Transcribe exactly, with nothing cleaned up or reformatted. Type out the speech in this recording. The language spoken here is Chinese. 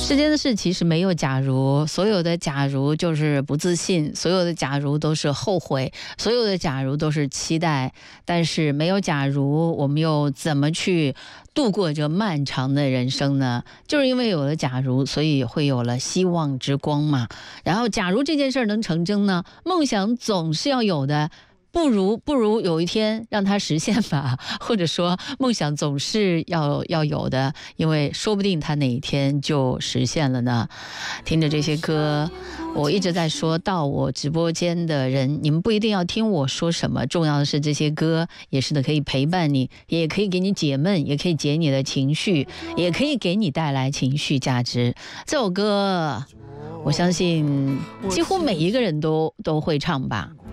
世间的事其实没有假如，所有的假如就是不自信，所有的假如都是后悔，所有的假如都是期待，但是没有假如，我们又怎么去度过这漫长的人生呢？就是因为有了假如，所以会有了希望之光嘛。然后假如这件事能成真呢，梦想总是要有的，不如不如有一天让它实现吧，或者说梦想总是要要有的，因为说不定它哪一天就实现了呢。听着这些歌，我一直在说到我直播间的人，你们不一定要听我说什么，重要的是这些歌也是的，可以陪伴你，也可以给你解闷，也可以解你的情绪，也可以给你带来情绪价值。这首歌我相信几乎每一个人都都会唱吧。